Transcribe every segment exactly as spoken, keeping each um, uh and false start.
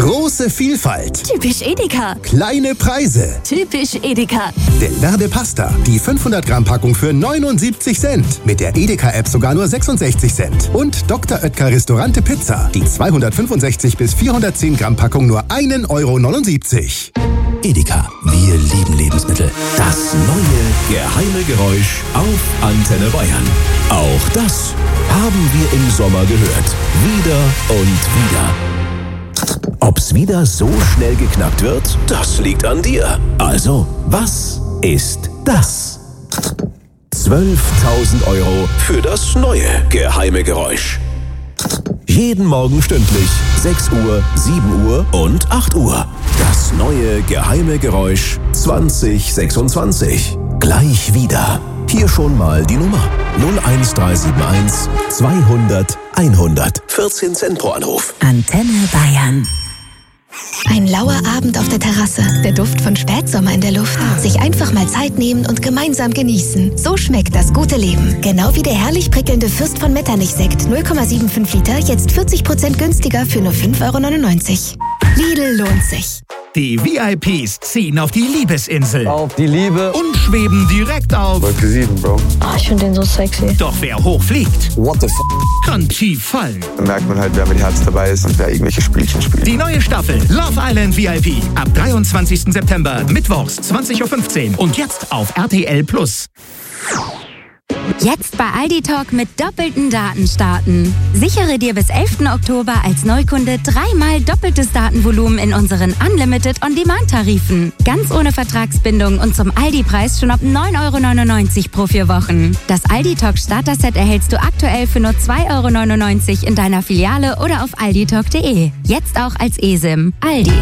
Große Vielfalt. Typisch Edeka. Kleine Preise. Typisch Edeka. Delverde Pasta. Die fünfhundert Gramm Packung für neunundsiebzig Cent. Mit der Edeka-App sogar nur sechsundsechzig Cent. Und Doktor Oetker Restaurante Pizza. Die zweihundertfünfundsechzig bis vierhundertzehn Gramm Packung nur ein Euro neunundsiebzig. Edeka, wir lieben Lebensmittel. Das neue geheime Geräusch auf Antenne Bayern. Auch das haben wir im Sommer gehört. Wieder und wieder. Ob's wieder so schnell geknackt wird, das liegt an dir. Also, was ist das? zwölftausend Euro für das neue geheime Geräusch. Jeden Morgen stündlich, sechs Uhr, sieben Uhr und acht Uhr. Das neue geheime Geräusch zwanzig sechsundzwanzig. Gleich wieder. Hier schon mal die Nummer null eins drei sieben eins zweihundert einhundert. vierzehn Cent pro Anruf. Antenne Bayern. Ein lauer Abend auf der Terrasse, der Duft von Spätsommer in der Luft. Sich einfach mal Zeit nehmen und gemeinsam genießen. So schmeckt das gute Leben. Genau wie der herrlich prickelnde Fürst von Metternich-Sekt. null Komma fünfundsiebzig Liter, jetzt vierzig Prozent günstiger für nur fünf Euro neunundneunzig. Lidl lohnt sich. Die V I Ps ziehen auf die Liebesinsel. Auf die Liebe. Und schweben direkt auf. Wolke sieben, Bro. Oh, ich finde den so sexy. Doch wer hochfliegt, What the f***? kann tief fallen. Da merkt man halt, wer mit Herz dabei ist und wer irgendwelche Spielchen spielt. Die neue Staffel Love Island V I P ab dreiundzwanzigsten September, mittwochs zwanzig Uhr fünfzehn und jetzt auf R T L Plus. Jetzt bei Aldi Talk mit doppelten Daten starten. Sichere dir bis elften Oktober als Neukunde dreimal doppeltes Datenvolumen in unseren Unlimited On-Demand-Tarifen. Ganz ohne Vertragsbindung und zum Aldi-Preis schon ab neun Euro neunundneunzig pro vier Wochen. Das Aldi Talk Starter-Set erhältst du aktuell für nur zwei Euro neunundneunzig in deiner Filiale oder auf alditalk punkt de. Jetzt auch als eSIM. Aldi.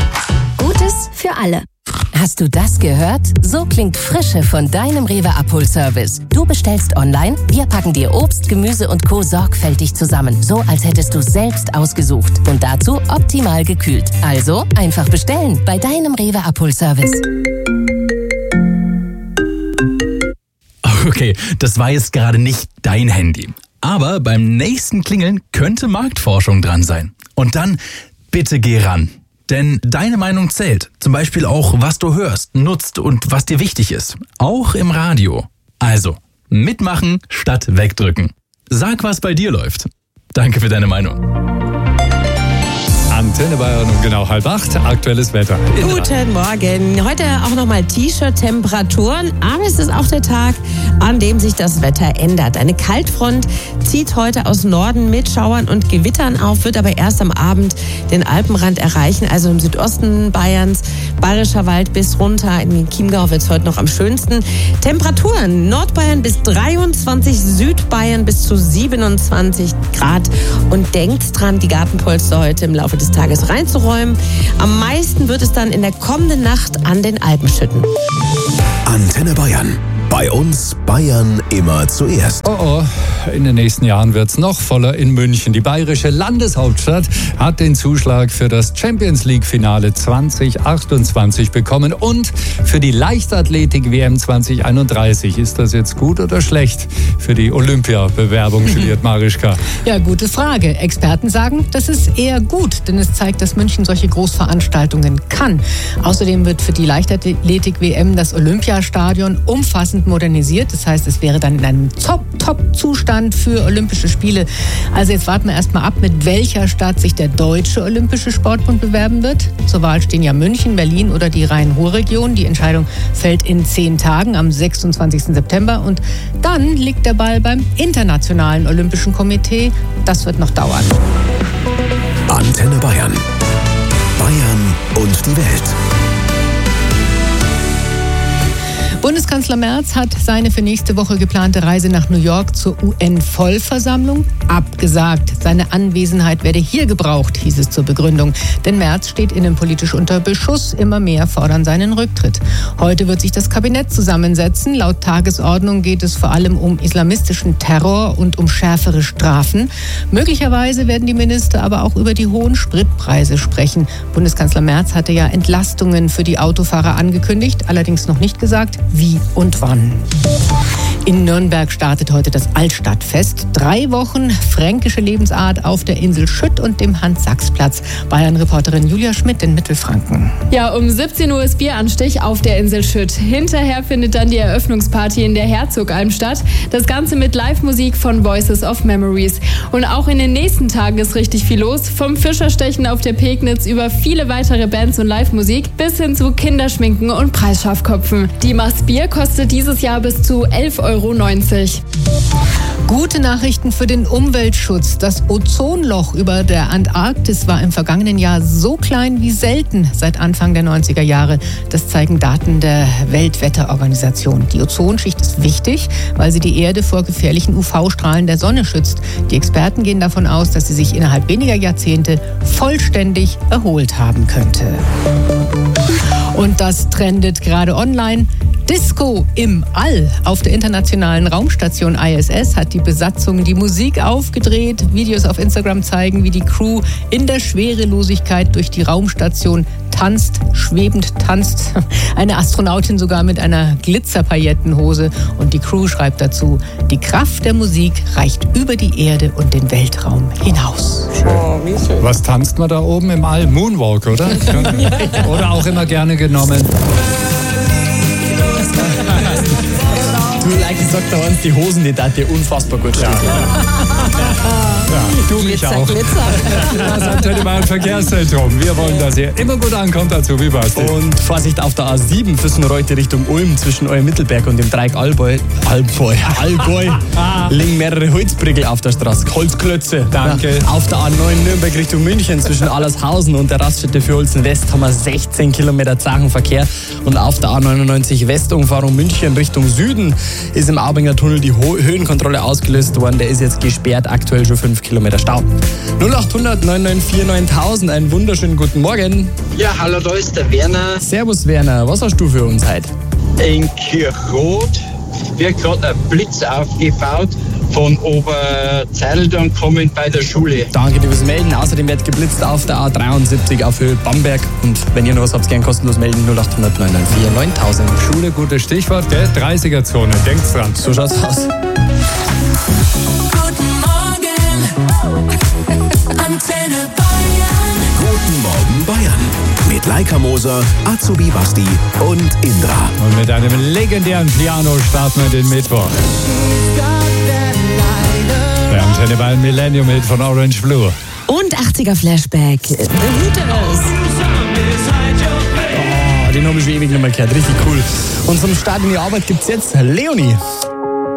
Gutes für alle. Hast du das gehört? So klingt Frische von deinem Rewe-Abholservice. Du bestellst online, wir packen dir Obst, Gemüse und Co. sorgfältig zusammen. So, als hättest du es selbst ausgesucht. Und dazu optimal gekühlt. Also einfach bestellen bei deinem Rewe-Abholservice. Okay, das war jetzt gerade nicht dein Handy. Aber beim nächsten Klingeln könnte Marktforschung dran sein. Und dann bitte geh ran. Denn deine Meinung zählt. Zum Beispiel auch, was du hörst, nutzt und was dir wichtig ist. Auch im Radio. Also, mitmachen statt wegdrücken. Sag, was bei dir läuft. Danke für deine Meinung. Antenne Bayern um genau halb acht. Aktuelles Wetter. Guten Morgen. Heute auch nochmal T-Shirt-Temperaturen, aber es ist auch der Tag, an dem sich das Wetter ändert. Eine Kaltfront zieht heute aus Norden mit Schauern und Gewittern auf, wird aber erst am Abend den Alpenrand erreichen, also im Südosten Bayerns, Bayerischer Wald bis runter. In Chiemgau wird es heute noch am schönsten. Temperaturen: Nordbayern bis dreiundzwanzig, Südbayern bis zu siebenundzwanzig Grad. Und denkt dran, die Gartenpolster heute im Laufe des Tages reinzuräumen. Am meisten wird es dann in der kommenden Nacht an den Alpen schütten. Antenne Bayern. Bei uns Bayern immer zuerst. Oh oh, in den nächsten Jahren wird es noch voller in München. Die bayerische Landeshauptstadt hat den Zuschlag für das Champions League-Finale zwanzig achtundzwanzig bekommen und für die Leichtathletik-W M zwanzig einunddreißig. Ist das jetzt gut oder schlecht für die Olympia-Bewerbung, Juliette Marischka? Ja, gute Frage. Experten sagen, das ist eher gut, denn es zeigt, dass München solche Großveranstaltungen kann. Außerdem wird für die Leichtathletik-W M das Olympiastadion umfassend modernisiert. Das heißt, es wäre dann in einem Top-Top-Zustand für Olympische Spiele. Also jetzt warten wir erstmal ab, mit welcher Stadt sich der Deutsche Olympische Sportbund bewerben wird. Zur Wahl stehen ja München, Berlin oder die Rhein-Ruhr-Region. Die Entscheidung fällt in zehn Tagen am sechsundzwanzigsten September. Und dann liegt der Ball beim Internationalen Olympischen Komitee. Das wird noch dauern. Antenne Bayern. Bayern und die Welt. Bundeskanzler Merz hat seine für nächste Woche geplante Reise nach New York zur U N-Vollversammlung abgesagt. Seine Anwesenheit werde hier gebraucht, hieß es zur Begründung. Denn Merz steht innenpolitisch unter Beschuss. Immer mehr fordern seinen Rücktritt. Heute wird sich das Kabinett zusammensetzen. Laut Tagesordnung geht es vor allem um islamistischen Terror und um schärfere Strafen. Möglicherweise werden die Minister aber auch über die hohen Spritpreise sprechen. Bundeskanzler Merz hatte ja Entlastungen für die Autofahrer angekündigt, allerdings noch nicht gesagt, wie und wann. In Nürnberg startet heute das Altstadtfest. Drei Wochen fränkische Lebensart auf der Insel Schütt und dem Hans-Sachs-Platz. Bayern-Reporterin Julia Schmidt in Mittelfranken. Ja, um siebzehn Uhr ist Bieranstich auf der Insel Schütt. Hinterher findet dann die Eröffnungsparty in der Herzogalm statt. Das Ganze mit Live-Musik von Voices of Memories. Und auch in den nächsten Tagen ist richtig viel los. Vom Fischerstechen auf der Pegnitz über viele weitere Bands und Live-Musik bis hin zu Kinderschminken und Preisschafkopfen. Die Mach's Bier kostet dieses Jahr bis zu elf Euro neunzig. Gute Nachrichten für den Umweltschutz. Das Ozonloch über der Antarktis war im vergangenen Jahr so klein wie selten seit Anfang der neunziger Jahre. Das zeigen Daten der Weltwetterorganisation. Die Ozonschicht ist wichtig, weil sie die Erde vor gefährlichen U V-Strahlen der Sonne schützt. Die Experten gehen davon aus, dass sie sich innerhalb weniger Jahrzehnte vollständig erholt haben könnte. Und das trendet gerade online. Disco im All. Auf der internationalen Raumstation I S S hat die Besatzung die Musik aufgedreht. Videos auf Instagram zeigen, wie die Crew in der Schwerelosigkeit durch die Raumstation tanzt, schwebend tanzt. Eine Astronautin sogar mit einer Glitzerpaillettenhose. Und die Crew schreibt dazu, die Kraft der Musik reicht über die Erde und den Weltraum hinaus. Oh, wie schön. Was tanzt man da oben im All? Moonwalk, oder? Oder auch immer gerne genommen. Du, like ich sag da eins, die Hosen, die tat dir unfassbar gut stehen. Ja. Ja, du mich Glitzer, auch. Glitzer. Das Antenne Bayern Verkehrszentrum. Wir wollen, dass ihr immer gut ankommt dazu. Wie war's denn? Und Vorsicht auf der A sieben, Füssen-Reute Richtung Ulm zwischen Euer-Mittelberg und dem Dreieck Allgäu. Allgäu. Allgäu. liegen mehrere Holzbrickel auf der Straße. Holzklötze. Danke. Ja, auf der A neun Nürnberg Richtung München zwischen Allershausen und der Raststätte für Holzen West haben wir sechzehn Kilometer Zachenverkehr. Und auf der A neunundneunzig Westumfahrung München Richtung Süden ist im Aubinger Tunnel die Ho- Höhenkontrolle ausgelöst worden. Der ist jetzt gesperrt, aktuell schon fünf Kilometer Stau. null acht hundert neun neun vier neuntausend, einen wunderschönen guten Morgen. Ja, hallo, da ist der Werner. Servus Werner, was hast du für uns heute? In Kirchrot wird gerade ein Blitz aufgebaut von Oberzeildorn kommend bei der Schule. Danke dir fürs Melden. Außerdem wird geblitzt auf der A dreiundsiebzig auf Höhe Bamberg. Und wenn ihr noch was habt, gern kostenlos melden. null acht hundert neun neun vier neuntausend. Schule, gutes Stichwort, gell? dreißiger-Zone, denkt's dran. So schaut's aus. Antenne Bayern. Guten Morgen Bayern. Mit Laika Moser, Azubi Basti und Indra. Und mit einem legendären Piano starten wir den Mittwoch. Der Antenne Bayern Millennium Hit von Orange Blue. Und achtziger Flashback. The Hooters. Oh, den habe ich schon ewig nicht mehr gehört. Richtig cool. Und zum Start in die Arbeit gibt's jetzt Leonie.